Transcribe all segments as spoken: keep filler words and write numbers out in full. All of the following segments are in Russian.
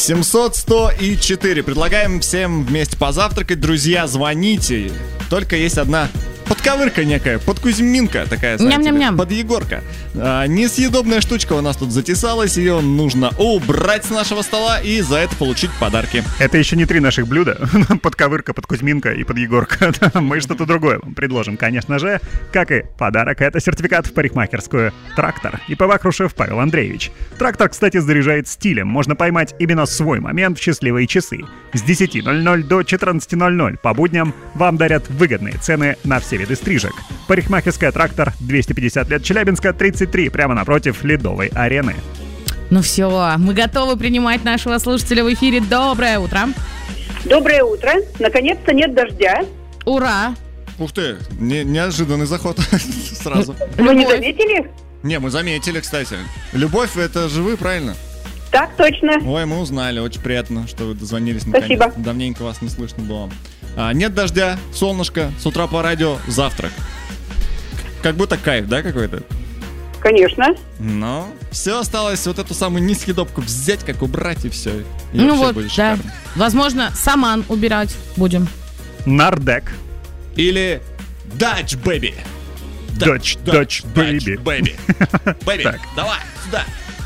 семьсот сто и четыре. Предлагаем всем вместе позавтракать. Друзья, звоните. Только есть одна подковырка некая, подкузьминка такая, знаете, Ням-ням-ням. подъегорка. А, несъедобная штучка у нас тут затесалась. Ее нужно убрать с нашего стола и за это получить подарки. Это еще не три наших блюда. Подковырка, подкузьминка и подъегорка. Мы что-то другое вам предложим, конечно же. Как и подарок, это сертификат в парикмахерскую «Трактор». И Вахрушев Павел Андреевич. «Трактор», кстати, заряжает стилем. Можно поймать именно свой момент в счастливые часы. С десяти ноль-ноль до четырнадцати ноль-ноль по будням вам дарят выгодные цены на все виды стрижек. Парикмахерская «Трактор», двести пятьдесят лет Челябинска, тридцать три, прямо напротив Ледовой арены. Ну все, мы готовы принимать нашего слушателя в эфире. Доброе утро. Доброе утро. Наконец-то нет дождя. Ура. Ух ты, не- неожиданный заход сразу. Вы не Любовь. заметили? Не, мы заметили, кстати. Любовь, это же вы, правильно? Так точно. Ой, мы узнали, очень приятно, что вы дозвонились наконец. Спасибо. Давненько вас не слышно было. А, нет дождя, солнышко, с утра по радио завтрак. Как будто кайф, да, какой-то? Конечно. Но все осталось вот эту самую несъедобку взять, как убрать и все. И Ну вообще вот, будет да. шикарно. Возможно, саман убирать будем. Нардек. Или Dutch Baby. Dutch, Dutch Baby. Baby. Baby, Так. давай, сюда.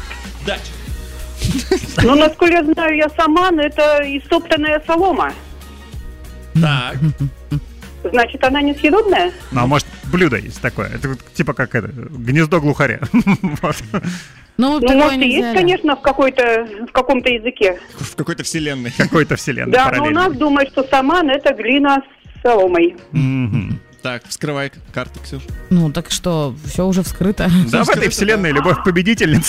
Dutch. Ну, насколько я знаю, я сама, но это истоптанная солома. Так. Значит, она несъедобная? Ну, а может, блюдо есть такое. Это вот типа как это, гнездо глухаря. Вот. Ну, Ну, такое может, и нельзя, есть, да. конечно, в какой-то, в каком-то языке. В какой-то вселенной. Какой-то вселенной Да, но у параллельной. нас думают, что саман — это глина с соломой. Мгм. Так, вскрывай карту, Ксюш. Ну, так что, все уже вскрыто. Да, в этой вселенной любовь победительница.